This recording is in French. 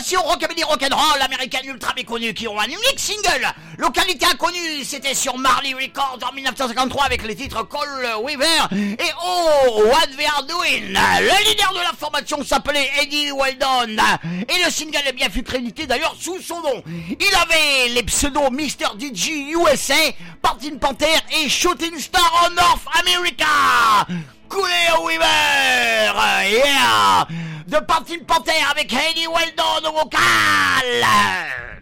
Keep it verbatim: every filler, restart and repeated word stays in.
formation rockabilly rock'n'roll américaine ultra méconnue qui ont un unique single. Localité inconnue, c'était sur Marley Records en dix-neuf cent cinquante-trois avec les titres Cole Weaver et Oh What They Are Doing. Le leader de la formation s'appelait Eddie Weldon et le single eh bien fut crédité d'ailleurs sous son nom. Il avait les pseudos mister D J U S A, Panther Panther et Shooting Star of North America. Cole Weaver, yeah, de Panther Panther avec Eddie Weldon au vocal.